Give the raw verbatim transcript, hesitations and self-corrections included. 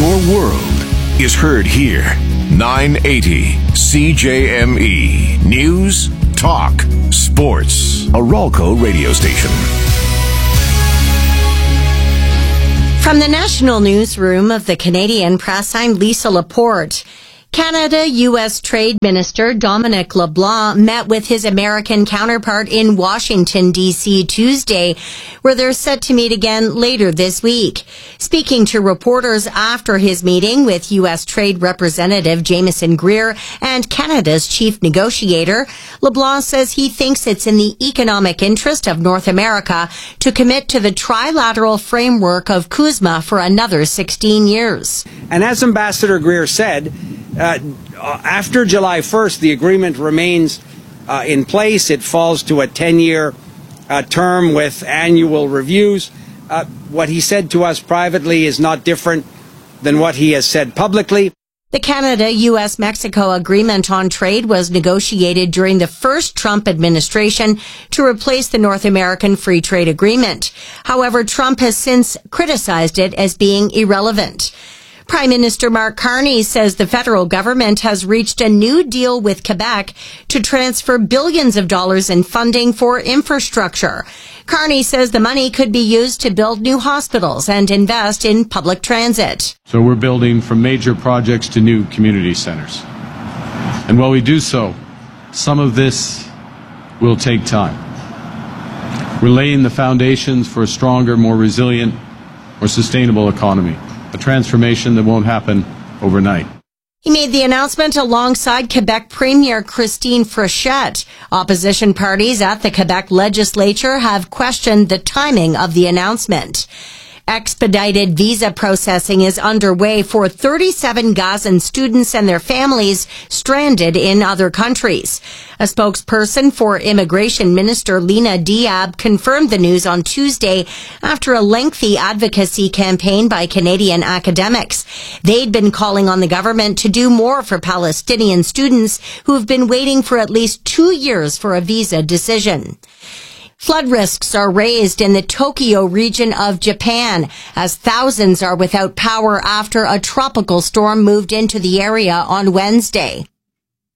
Your world is heard here. nine eighty C J M E. News, talk, sports. A Ralco radio station. From the national newsroom of the Canadian Press, I'm Lisa Laporte. Canada-U S Trade Minister Dominic LeBlanc met with his American counterpart in Washington, D C Tuesday, where they're set to meet again later this week. Speaking to reporters after his meeting with U S Trade Representative Jameson Greer and Canada's chief negotiator, LeBlanc says he thinks it's in the economic interest of North America to commit to the trilateral framework of CUSMA for another sixteen years. And as Ambassador Greer said, Uh, after July first, the agreement remains uh, in place. It falls to a ten-year uh, term with annual reviews. Uh, what he said to us privately is not different than what he has said publicly. The Canada-U S Mexico agreement on trade was negotiated during the first Trump administration to replace the North American Free Trade Agreement. However, Trump has since criticized it as being irrelevant. Prime Minister Mark Carney says the federal government has reached a new deal with Quebec to transfer billions of dollars in funding for infrastructure. Carney says the money could be used to build new hospitals and invest in public transit. So we're building from major projects to new community centers. And while we do so, some of this will take time. We're laying the foundations for a stronger, more resilient, more sustainable economy. A transformation that won't happen overnight. He made the announcement alongside Quebec Premier Christine Frechette. Opposition parties at the Quebec legislature have questioned the timing of the announcement. Expedited visa processing is underway for thirty-seven Gazan students and their families stranded in other countries. A spokesperson for Immigration Minister Lena Diab confirmed the news on Tuesday after a lengthy advocacy campaign by Canadian academics. They'd been calling on the government to do more for Palestinian students who have been waiting for at least two years for a visa decision. Flood risks are raised in the Tokyo region of Japan as thousands are without power after a tropical storm moved into the area on Wednesday.